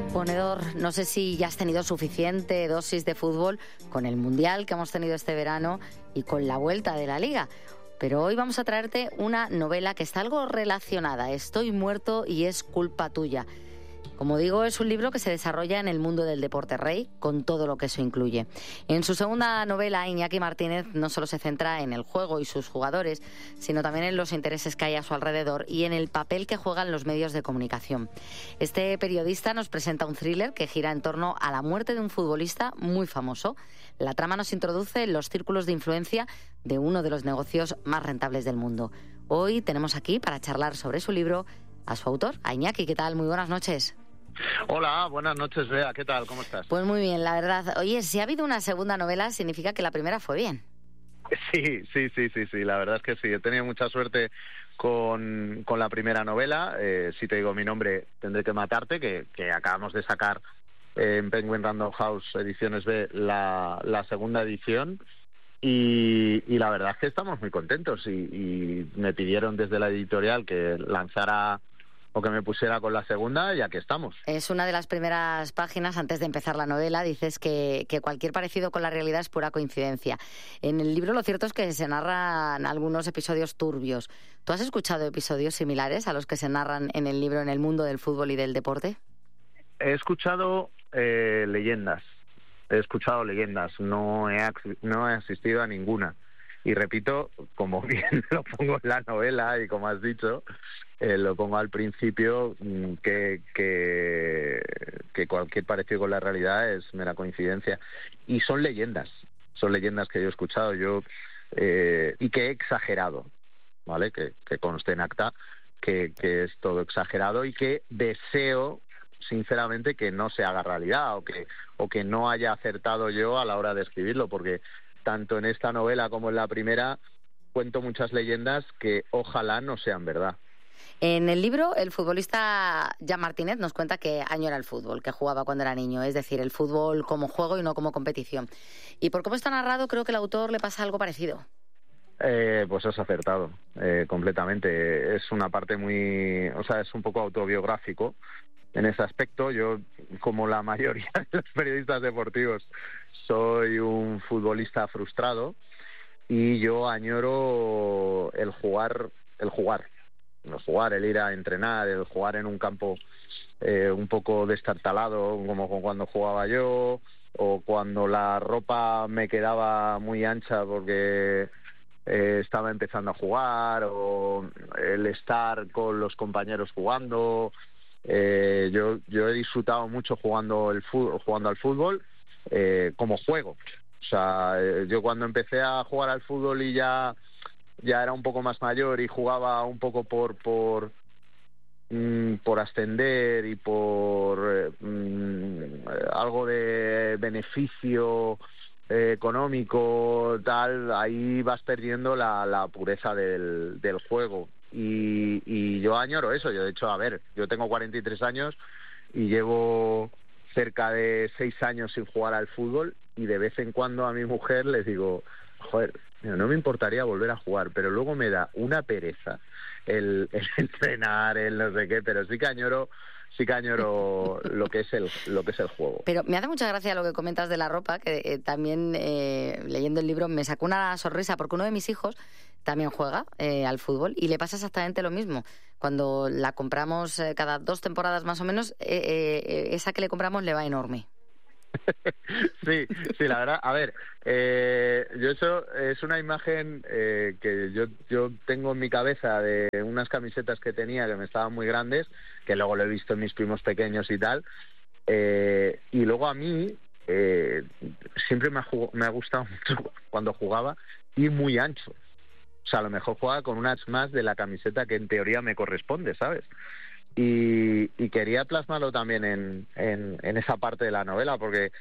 Ponedor, no sé si ya has tenido suficiente dosis de fútbol con el Mundial que hemos tenido este verano y con la vuelta de la Liga. Pero hoy vamos a traerte una novela que está algo relacionada. Estoy muerto y es culpa tuya. Como digo, es un libro que se desarrolla en el mundo del deporte rey, con todo lo que eso incluye. En su segunda novela, Iñaki Martínez no solo se centra en el juego y sus jugadores, sino también en los intereses que hay a su alrededor y en el papel que juegan los medios de comunicación. Este periodista nos presenta un thriller que gira en torno a la muerte de un futbolista muy famoso. La trama nos introduce en los círculos de influencia de uno de los negocios más rentables del mundo. Hoy tenemos aquí, para charlar sobre su libro, a su autor, a Iñaki. ¿Qué tal? Muy buenas noches. Hola, buenas noches, Bea. ¿Qué tal? ¿Cómo estás? Pues muy bien, la verdad. Oye, si ha habido una segunda novela, significa que la primera fue bien. Sí. La verdad es que sí. He tenido mucha suerte con la primera novela. Si te digo mi nombre, tendré que matarte, que acabamos de sacar en Penguin Random House Ediciones B la segunda edición. Y la verdad es que estamos muy contentos. Y me pidieron desde la editorial que lanzara o que me pusiera con la segunda, y aquí estamos. Es una de las primeras páginas, antes de empezar la novela, dices que cualquier parecido con la realidad es pura coincidencia. En el libro lo cierto es que se narran algunos episodios turbios. ¿Tú has escuchado episodios similares a los que se narran en el libro en el mundo del fútbol y del deporte? He escuchado leyendas. No he asistido a ninguna. Y repito, como bien lo pongo en la novela y como has dicho, lo pongo al principio, que cualquier parecido con la realidad es mera coincidencia. Y son leyendas que yo he escuchado y que he exagerado, ¿vale? Que conste en acta que es todo exagerado y que deseo sinceramente que no se haga realidad o que no haya acertado yo a la hora de escribirlo, porque tanto en esta novela como en la primera cuento muchas leyendas que ojalá no sean verdad. En el libro, el futbolista Jan Martínez nos cuenta que añora el fútbol, que jugaba cuando era niño, es decir, el fútbol como juego y no como competición. Y por cómo está narrado, creo que al autor le pasa algo parecido. Pues has acertado completamente. Es una parte es un poco autobiográfico en ese aspecto. Yo, como la mayoría de los periodistas deportivos, soy un futbolista frustrado y yo añoro el jugar, el ir a entrenar, el jugar en un campo un poco destartalado, como cuando jugaba yo, o cuando la ropa me quedaba muy ancha porque estaba empezando a jugar, o el estar con los compañeros jugando. Yo he disfrutado mucho jugando al fútbol como juego. O sea, yo cuando empecé a jugar al fútbol y ya era un poco más mayor y jugaba un poco por ascender y por algo de beneficio económico, tal, ahí vas perdiendo la pureza del juego. Y yo añoro eso. Yo, de hecho, yo tengo 43 años y llevo cerca de 6 años sin jugar al fútbol, y de vez en cuando a mi mujer les digo, joder, no me importaría volver a jugar, pero luego me da una pereza el entrenar, el no sé qué, pero sí que añoro lo que es el juego. Pero me hace mucha gracia lo que comentas de la ropa, que también leyendo el libro me sacó una sonrisa, porque uno de mis hijos también juega al fútbol y le pasa exactamente lo mismo. Cuando la compramos cada 2 temporadas más o menos, esa que le compramos le va enorme. Sí, la verdad. Yo eso es una imagen que yo tengo en mi cabeza de unas camisetas que tenía que me estaban muy grandes, que luego lo he visto en mis primos pequeños y tal. Y luego a mí siempre me ha gustado mucho cuando jugaba ir muy ancho. O sea, a lo mejor jugaba con unas más de la camiseta que en teoría me corresponde, ¿sabes? Y quería plasmarlo también en esa parte de la novela, porque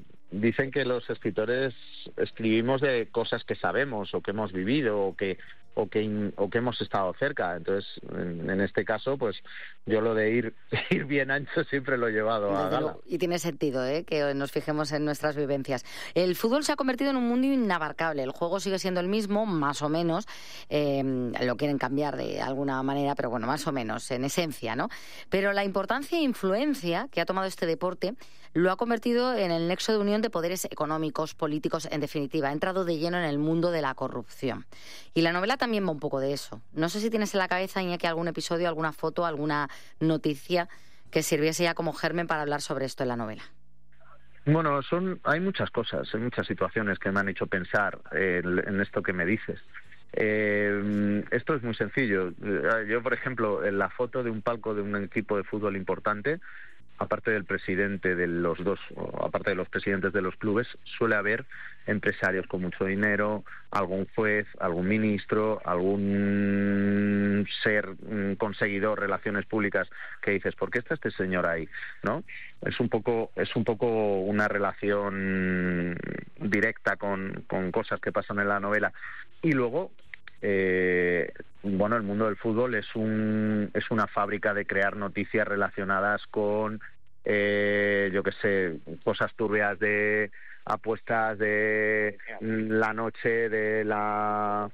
dicen que los escritores escribimos de cosas que sabemos o que hemos vivido o que o que hemos estado cerca. Entonces, en este caso, pues yo lo de ir bien ancho siempre lo he llevado a gala. Y tiene sentido, que nos fijemos en nuestras vivencias. El fútbol se ha convertido en un mundo inabarcable. El juego sigue siendo el mismo, más o menos. Lo quieren cambiar de alguna manera, pero bueno, más o menos, en esencia, ¿no? Pero la importancia e influencia que ha tomado este deporte lo ha convertido en el nexo de unión de poderes económicos, políticos, en definitiva. Ha entrado de lleno en el mundo de la corrupción. Y la novela también va un poco de eso. No sé si tienes en la cabeza, Iñaki, algún episodio, alguna foto, alguna noticia que sirviese ya como germen para hablar sobre esto en la novela. Bueno, hay muchas cosas, hay muchas situaciones que me han hecho pensar en esto que me dices. Esto es muy sencillo. Yo, por ejemplo, en la foto de un palco de un equipo de fútbol importante, aparte del presidente de los dos, aparte de los presidentes de los clubes, suele haber empresarios con mucho dinero, algún juez, algún ministro, algún ser conseguidor, relaciones públicas, que dices, ¿por qué está este señor ahí? ¿No? Es un poco una relación directa con cosas que pasan en la novela. Y luego, bueno, el mundo del fútbol es una fábrica de crear noticias relacionadas con, yo qué sé, cosas turbias de apuestas de la noche, de la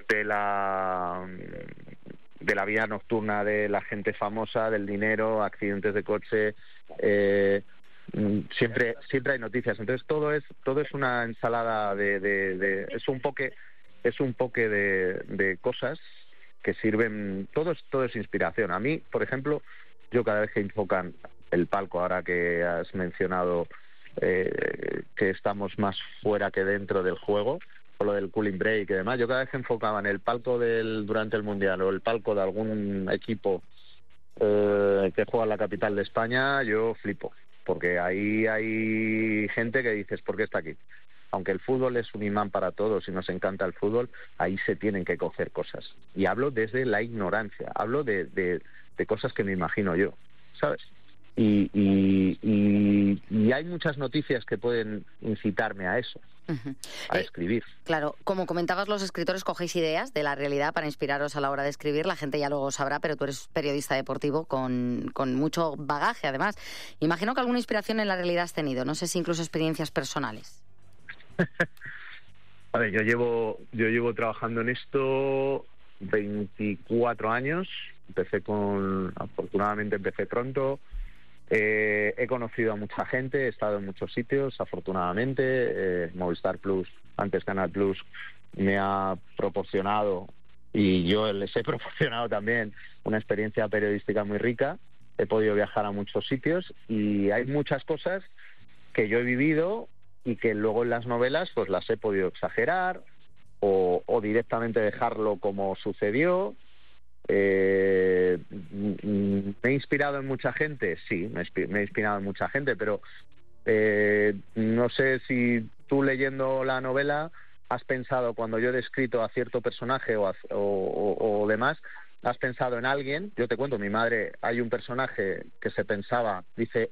vida nocturna de la gente famosa, del dinero, accidentes de coche. Siempre hay noticias. Entonces todo es una ensalada es un poque de cosas que sirven. Todo es inspiración. A mí, por ejemplo, yo cada vez que enfocan el palco, ahora que has mencionado que estamos más fuera que dentro del juego, con lo del cooling break y demás, yo cada vez que enfocaban el palco durante el Mundial o el palco de algún equipo que juega en la capital de España, yo flipo, porque ahí hay gente que dices, ¿por qué está aquí? Aunque el fútbol es un imán para todos y nos encanta el fútbol, ahí se tienen que coger cosas. Y hablo desde la ignorancia, hablo de cosas que me imagino yo, ¿sabes? Y hay muchas noticias que pueden incitarme a eso, a escribir. Claro, como comentabas, los escritores cogéis ideas de la realidad para inspiraros a la hora de escribir. La gente ya luego sabrá, pero tú eres periodista deportivo con mucho bagaje, además. Imagino que alguna inspiración en la realidad has tenido, no sé si incluso experiencias personales. A ver, yo llevo trabajando en esto 24 años. Afortunadamente empecé pronto. He conocido a mucha gente, he estado en muchos sitios, afortunadamente. Movistar Plus, antes Canal Plus, me ha proporcionado, y yo les he proporcionado también, una experiencia periodística muy rica. He podido viajar a muchos sitios y hay muchas cosas que yo he vivido y que luego en las novelas pues las he podido exagerar o directamente dejarlo como sucedió. ¿Me he inspirado en mucha gente? Sí, me he inspirado en mucha gente, pero no sé si tú, leyendo la novela, has pensado, cuando yo he descrito a cierto personaje o demás, has pensado en alguien. Yo te cuento, mi madre, hay un personaje que se pensaba, dice,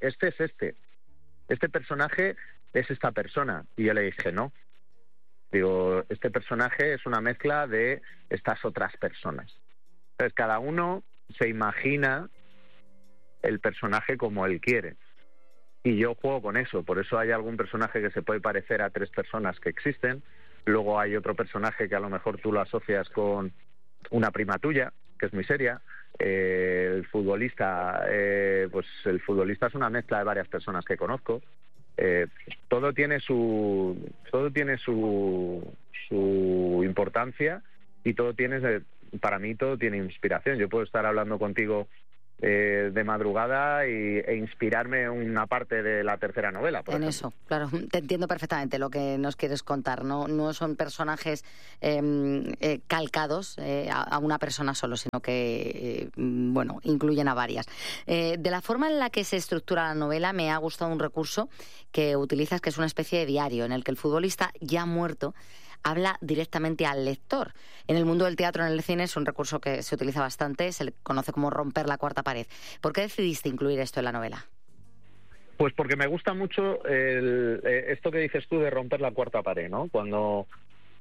este personaje es esta persona, y yo le dije, no, digo, este personaje es una mezcla de estas otras personas. Entonces, cada uno se imagina el personaje como él quiere. Y yo juego con eso. Por eso hay algún personaje que se puede parecer a 3 personas que existen. Luego hay otro personaje que a lo mejor tú lo asocias con una prima tuya, que es muy seria. El futbolista, pues el futbolista es una mezcla de varias personas que conozco. Todo tiene su importancia, y para mí todo tiene inspiración. Yo puedo estar hablando contigo de madrugada e inspirarme en una parte de la tercera novela, por ejemplo. Eso, claro, te entiendo perfectamente lo que nos quieres contar. No son personajes calcados a una persona solo, sino que, incluyen a varias. De la forma en la que se estructura la novela, me ha gustado un recurso que utilizas, que es una especie de diario, en el que el futbolista ya muerto habla directamente al lector. En el mundo del teatro, en el cine, es un recurso que se utiliza bastante, se le conoce como romper la cuarta pared. ¿Por qué decidiste incluir esto en la novela? Pues porque me gusta mucho esto que dices tú de romper la cuarta pared, ¿no? Cuando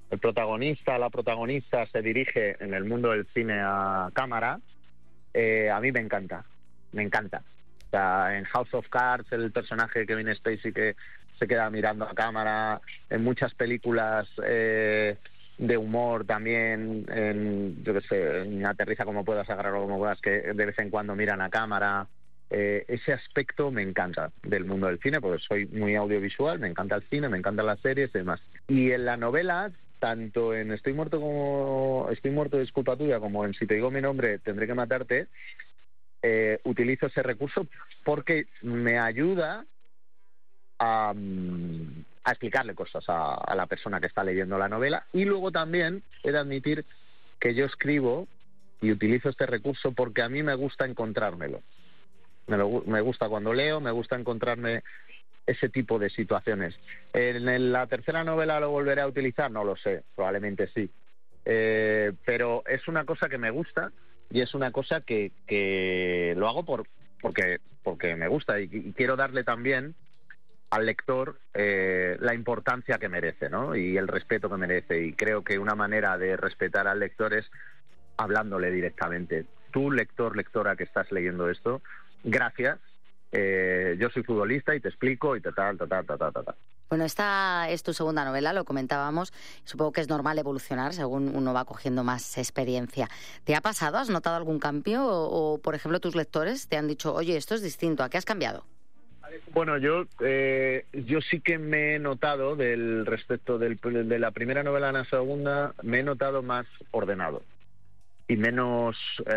el protagonista, la protagonista se dirige en el mundo del cine a cámara, a mí me encanta. O sea, en House of Cards, el personaje de Kevin Spacey que se queda mirando a cámara, en muchas películas de humor también, yo qué sé, en Aterriza como puedas, agarrarlo como puedas, que de vez en cuando miran a cámara. Ese aspecto me encanta del mundo del cine, porque soy muy audiovisual, me encanta el cine, me encantan las series y demás. Y en la novela, tanto en Estoy muerto, disculpa tuya, como en Si te digo mi nombre, tendré que matarte, utilizo ese recurso porque me ayuda a explicarle cosas a la persona que está leyendo la novela. Y luego también he de admitir que yo escribo y utilizo este recurso porque a mí me gusta encontrármelo. Me gusta cuando leo, me gusta encontrarme ese tipo de situaciones. ¿En la tercera novela lo volveré a utilizar? No lo sé, probablemente sí. Pero es una cosa que me gusta y es una cosa que lo hago porque me gusta y quiero darle también al lector la importancia que merece, ¿no? Y el respeto que merece. Y creo que una manera de respetar al lector es hablándole directamente. Tú, lector, lectora que estás leyendo esto, gracias. Yo soy futbolista y te explico y tal. Bueno, esta es tu segunda novela, lo comentábamos. Supongo que es normal evolucionar según uno va cogiendo más experiencia. ¿Te ha pasado? ¿Has notado algún cambio? O, por ejemplo, tus lectores te han dicho, oye, esto es distinto, ¿a qué has cambiado? Bueno, yo sí que me he notado, respecto de la primera novela a la segunda, me he notado más ordenado y menos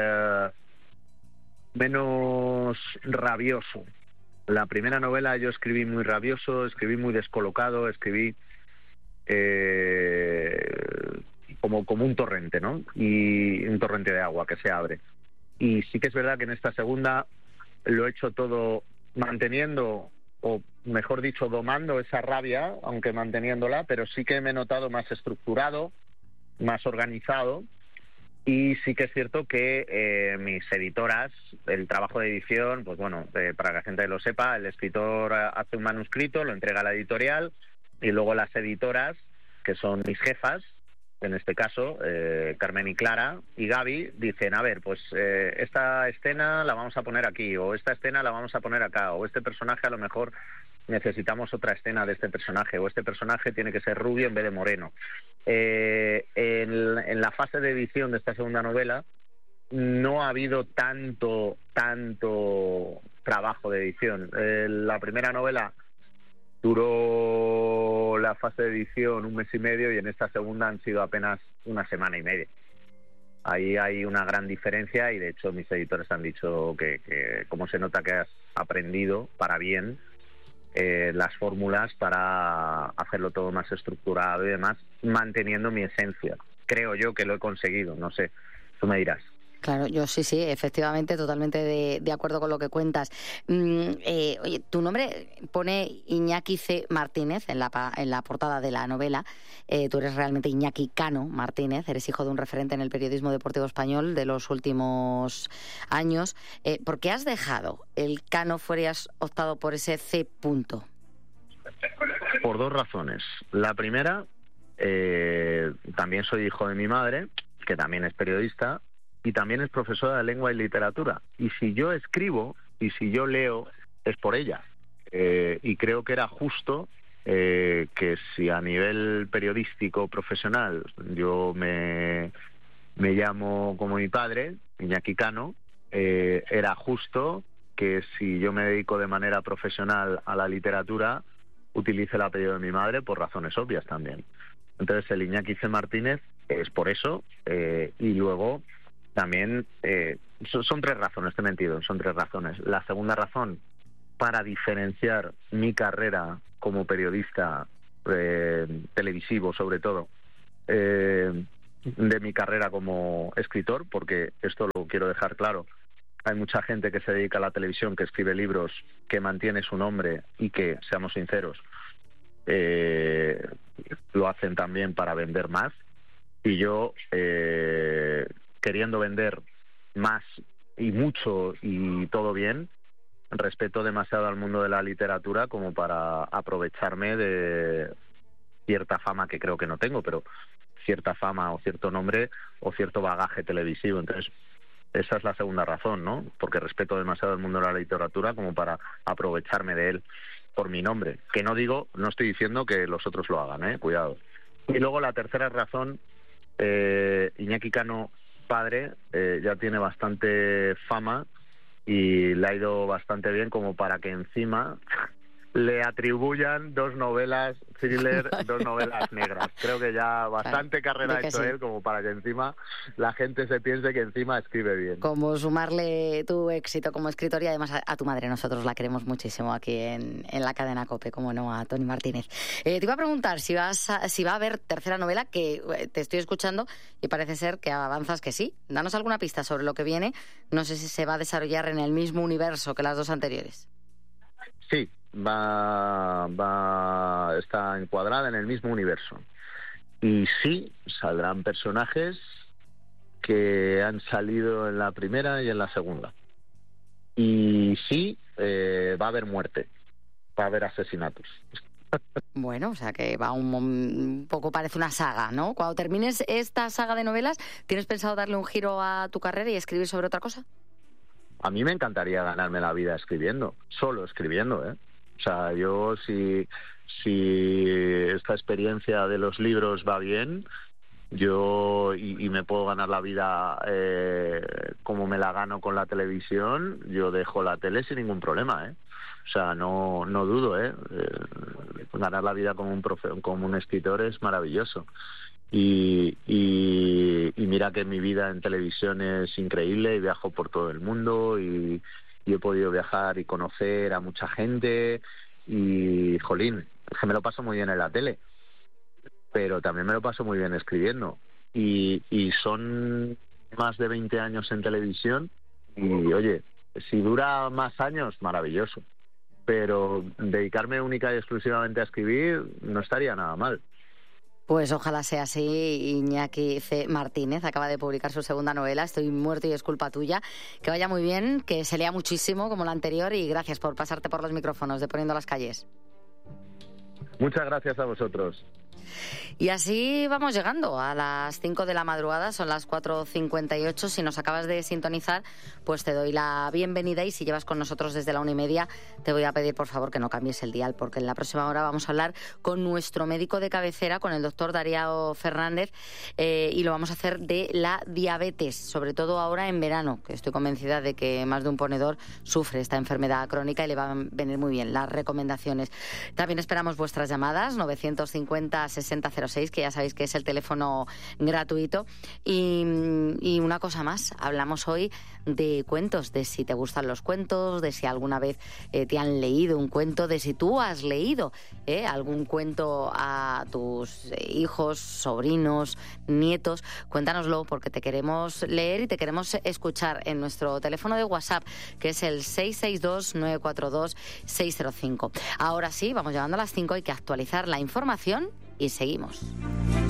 rabioso. La primera novela yo escribí muy rabioso, escribí muy descolocado, escribí como un torrente, ¿no? Y un torrente de agua que se abre. Y sí que es verdad que en esta segunda lo he hecho todo manteniendo, o mejor dicho, domando esa rabia, aunque manteniéndola, pero sí que me he notado más estructurado, más organizado. Y sí que es cierto que mis editoras, el trabajo de edición, pues bueno, para que la gente lo sepa, el escritor hace un manuscrito, lo entrega a la editorial, y luego las editoras, que son mis jefas, en este caso, Carmen y Clara y Gaby, dicen, a ver, pues esta escena la vamos a poner aquí, o esta escena la vamos a poner acá, o este personaje a lo mejor necesitamos otra escena de este personaje, o este personaje tiene que ser rubio en vez de moreno. En la fase de edición de esta segunda novela no ha habido tanto trabajo de edición. La primera novela duró la fase de edición 1 mes y medio y en esta segunda han sido apenas 1 semana y media. Ahí hay una gran diferencia y de hecho mis editores han dicho que como se nota que has aprendido para bien las fórmulas para hacerlo todo más estructurado y demás, manteniendo mi esencia. Creo yo que lo he conseguido, no sé, tú me dirás. Claro, yo sí, efectivamente, totalmente de acuerdo con lo que cuentas. Oye, tu nombre pone Iñaki C. Martínez en la portada de la novela. Tú eres realmente Iñaki Cano Martínez, eres hijo de un referente en el periodismo deportivo español de los últimos años. ¿Por qué has dejado el Cano fuera y has optado por ese C. punto? Por 2 razones. La primera, también soy hijo de mi madre, que también es periodista, y también es profesora de lengua y literatura. Y si yo escribo y si yo leo, es por ella. Y creo que era justo que si a nivel periodístico profesional yo me llamo como mi padre, Iñaki Cano, era justo que si yo me dedico de manera profesional a la literatura, utilice el apellido de mi madre por razones obvias también. Entonces el Iñaki C. Martínez es por eso, y luego también son 3 razones, te he mentido, son 3 razones. La segunda razón, para diferenciar mi carrera como periodista televisivo, sobre todo, de mi carrera como escritor, porque esto lo quiero dejar claro. Hay mucha gente que se dedica a la televisión, que escribe libros, que mantiene su nombre y que, seamos sinceros, lo hacen también para vender más. Y yo, queriendo vender más y mucho y todo bien, respeto demasiado al mundo de la literatura como para aprovecharme de cierta fama que creo que no tengo, pero cierta fama o cierto nombre o cierto bagaje televisivo. Entonces, esa es la segunda razón, ¿no? Porque respeto demasiado el mundo de la literatura como para aprovecharme de él por mi nombre. Que no estoy diciendo que los otros lo hagan, cuidado. Y luego la tercera razón, Iñaki Cano, padre, ya tiene bastante fama y le ha ido bastante bien como para que encima le atribuyan 2 novelas thriller, 2 novelas negras. Creo que ya bastante carrera ha hecho él como para que encima la gente se piense que encima escribe bien. Como sumarle tu éxito como escritor y además a tu madre. Nosotros la queremos muchísimo aquí en la cadena COPE, como no, a Toni Martínez. Te iba a preguntar si va a haber tercera novela, que te estoy escuchando y parece ser que avanzas que sí. Danos alguna pista sobre lo que viene. No sé si se va a desarrollar en el mismo universo que las 2 anteriores. Sí. Está encuadrada en el mismo universo. Y sí, saldrán personajes que han salido en la primera y en la segunda. Y sí, va a haber muerte, va a haber asesinatos. Bueno, o sea que va un poco, parece una saga, ¿no? Cuando termines esta saga de novelas, ¿tienes pensado darle un giro a tu carrera y escribir sobre otra cosa? A mí me encantaría ganarme la vida escribiendo, solo escribiendo, O sea, yo si esta experiencia de los libros va bien, y me puedo ganar la vida como me la gano con la televisión, yo dejo la tele sin ningún problema, O sea, no dudo, ganar la vida como un escritor es maravilloso. Y mira que mi vida en televisión es increíble y viajo por todo el mundo y he podido viajar y conocer a mucha gente y, jolín, es que me lo paso muy bien en la tele, pero también me lo paso muy bien escribiendo y son más de 20 años en televisión y, oye, si dura más años, maravilloso, pero dedicarme única y exclusivamente a escribir no estaría nada mal. Pues ojalá sea así. Iñaki C. Martínez acaba de publicar su segunda novela, Estoy muerto y es culpa tuya. Que vaya muy bien, que se lea muchísimo como la anterior y gracias por pasarte por los micrófonos de Poniendo las Calles. Muchas gracias a vosotros. Y así vamos llegando a las 5 de la madrugada, son las 4:58. Si nos acabas de sintonizar, pues te doy la bienvenida y si llevas con nosotros desde la 1:30, te voy a pedir por favor que no cambies el dial, porque en la próxima hora vamos a hablar con nuestro médico de cabecera, con el doctor Darío Fernández, y lo vamos a hacer de la diabetes, sobre todo ahora en verano, que estoy convencida de que más de un ponedor sufre esta enfermedad crónica y le van a venir muy bien las recomendaciones. También esperamos vuestras llamadas, 950-6006, que ya sabéis que es el teléfono gratuito. Y una cosa más, hablamos hoy de cuentos, de si te gustan los cuentos, de si alguna vez te han leído un cuento, de si tú has leído algún cuento a tus hijos, sobrinos, nietos. Cuéntanoslo porque te queremos leer y te queremos escuchar en nuestro teléfono de WhatsApp, que es el 662-942-605. Ahora sí, vamos llegando a las 5, hay que actualizar la información y seguimos.